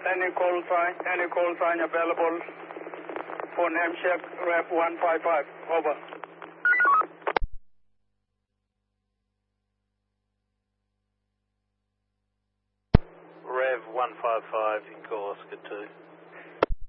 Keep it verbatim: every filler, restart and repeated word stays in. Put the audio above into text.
Any call sign, any call sign available for name check, Rev one five five, over. Rev one five five in call Oscar two.